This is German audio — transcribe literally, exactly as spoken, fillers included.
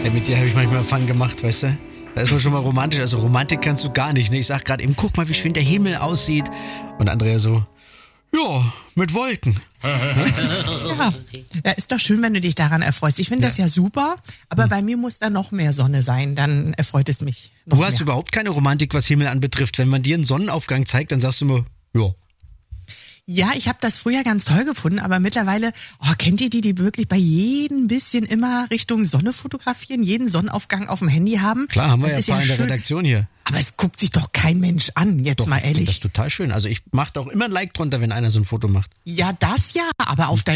Ja, mit dir habe ich manchmal Fun gemacht, weißt du? Da ist man schon mal romantisch. Also Romantik kannst du gar nicht. Ne? Ich sag gerade eben, guck mal, wie schön der Himmel aussieht. Und Andrea so, ja, mit Wolken. Ja. Ja, ist doch schön, wenn du dich daran erfreust. Ich finde Ja. das ja super, aber hm. bei mir muss da noch mehr Sonne sein, dann erfreut es mich noch Du hast mehr. überhaupt keine Romantik, was Himmel anbetrifft. Wenn man dir einen Sonnenaufgang zeigt, dann sagst du immer, ja. Ja, ich habe das früher ganz toll gefunden, aber mittlerweile, oh, kennt ihr die, die wirklich bei jedem bisschen immer Richtung Sonne fotografieren, jeden Sonnenaufgang auf dem Handy haben? Klar, haben wir das ja ist ein paar ja in der schön. Redaktion hier. Aber es guckt sich doch kein Mensch an, jetzt Doch, mal ich find ehrlich. das total schön. Also ich mache da auch immer ein Like drunter, wenn einer so ein Foto macht. Ja, das ja, aber auf deinem